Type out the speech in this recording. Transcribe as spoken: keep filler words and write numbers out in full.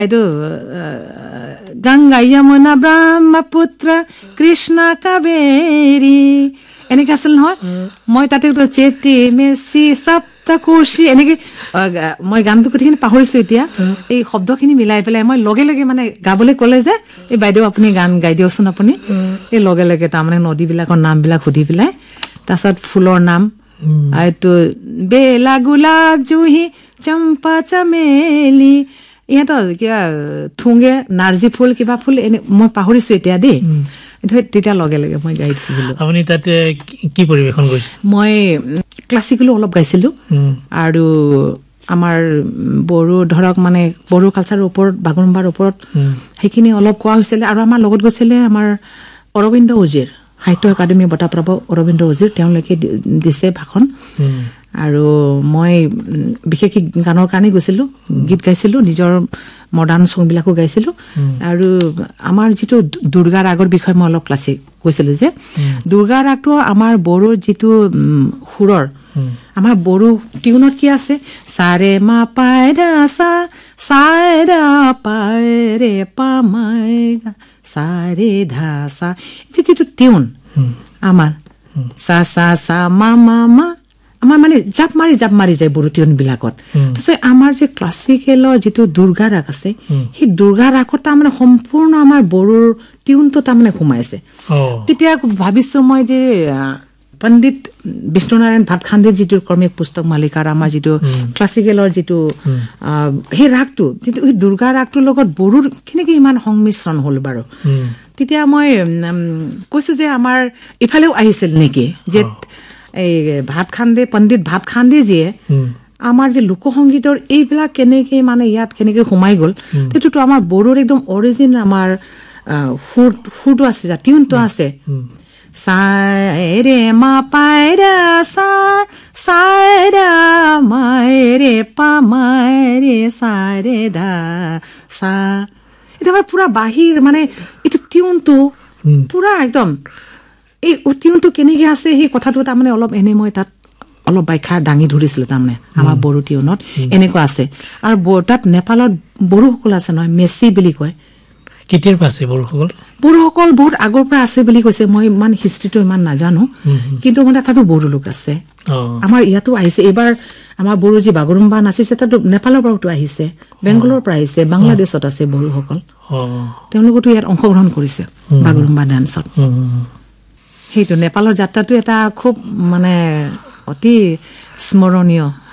এইটো গংগা যমুনা ব্ৰহ্মপুত্ৰ কৃষ্ণ কাবেৰী এনেকে আছিল নহয় মই তাতে চেতি মেচি সপ্তকোশী এনেকে মই গানটো গোটেইখিনি পাহৰিছো এতিয়া এই শব্দখিনি মিলাই পেলাই মই লগে লগে মানে গাবলৈ ক'লে যে এই বাইদেউ আপুনি গান গাই দিয়কচোন আপুনি এই লগে লগে তাৰমানে নদীবিলাকৰ নামবিলাক সুধি পেলাই তাৰপিছত ফুলৰ নাম এইটো বেলা গোলাপ জুহি চম্পা চমেলি ইহঁতৰ কিবা থুংগে নাৰ্জী ফুল কিবা ফুল এনে মই পাহৰিছো এতিয়া দেই তেতিয়া লগে লগে মই গাই দিছিলো আপুনি তাতে কি পৰিৱেশন কৰিছে মই ক্লাছিকেলো অলপ গাইছিলো আৰু আমাৰ বড়ো ধৰক মানে বড়ো কালচাৰৰ ওপৰত বাগুৰুম্বাৰ ওপৰত সেইখিনি অলপ কোৱা হৈছিলে আৰু আমাৰ লগত গৈছিলে আমাৰ অৰবিন্দ উজিৰ সাহিত্য একাডেমি বঁটা প্ৰাপ্ত অৰবিন্দ উজিৰ তেওঁলোকে দিছে ভাষণ আৰু মই বিশেষকৈ গানৰ কাৰণে গৈছিলোঁ গীত গাইছিলোঁ নিজৰ মডাৰ্ণ ছংবিলাকো গাইছিলোঁ আৰু আমাৰ যিটো দুৰ্গা ৰাগৰ বিষয়ে মই অলপ ক্লাছিক কৈছিলোঁ যে দুৰ্গা ৰাগটো আমাৰ বড়োৰ যিটো সুৰৰ আমাৰ বড়ো টিউনত কি আছে চাৰে মা পাই দা চা চাৰে পাই ৰে পা মাই চাৰে ধা চা যিটো টিউন আমাৰ চা চা চা মা মা মা আমাৰ মানে জাপ মাৰি জাপ মাৰি যায় বড়ো টিউনবিলাকত তাৰপিছত আমাৰ যে ক্লাছিকেলৰ যিটো দুৰ্গা ৰাগ আছে সেই দুৰ্গা ৰাগত তাৰমানে সম্পূৰ্ণ আমাৰ বড়োৰ টিউনটো তাৰমানে সোমাইছে তেতিয়া ভাবিছো মই যে পণ্ডিত বিষ্ণুনাৰায়ণ ভাটখাণ্ডেৰ যিটো ক্ৰমিক পুস্তক মালিকাৰ আমাৰ যিটো ক্লাছিকেলৰ যিটো সেই ৰাগটো যিটো সেই দুৰ্গা ৰাগটোৰ লগত বড়োৰ কেনেকৈ ইমান সংমিশ্ৰণ হ'ল বাৰু তেতিয়া মই কৈছোঁ যে আমাৰ ইফালেও আহিছিল নেকি যে এই ভাটখাণ্ডে পণ্ডিত ভাটখাণ্ডেজীয়ে আমাৰ যে লোকসংগীতৰ এইবিলাক কেনেকৈ মানে ইয়াত কেনেকৈ সোমাই গ'ল সেইটোতো আমাৰ বড়োৰ একদম অৰিজিন আমাৰ সুৰ সুৰটো আছে যা টিউনটো আছে চাৰে মা পায়ৰা চা চাৰা মায়েৰে পা মায়েৰে চাৰে ধা চা এইটো আমাৰ পুৰা বাহিৰ মানে এইটো টিউনটো পুৰা একদম এই টিউনটো কেনেকৈ আছে সেই কথাটো তাৰমানে অলপ এনেই মই তাত অলপ ব্যাখ্যা দাঙি ধৰিছিলোঁ তাৰমানে আমাৰ বড়ো টিউনত এনেকুৱা আছে আৰু তাত নেপালত বড়োসকল আছে নহয় মেচি বুলি কয় কেতিয়াৰ পৰা আছে বড়োসকল বড়োসকল বহুত আগৰ পৰা আছে বুলি কৈছে মই ইমান হিষ্ট্ৰীটো ইমান নাজানো কিন্তু মানে তাতো বড়ো লোক আছে আমাৰ ইয়াতো আহিছে এইবাৰ আমাৰ বড়ো যি বাগুৰুম্বা নাচিছে তাতো নেপালৰ পৰাতো আহিছে বেংগলৰ পৰা আহিছে বাংলাদেশত আছে বড়োসকল তেওঁলোকতো ইয়াত অংশগ্ৰহণ কৰিছে বাগুৰুম্বা ডান্সত সেইটো নেপালৰ যাত্ৰাটো এটা খুব মানে অতি স্মৰণীয়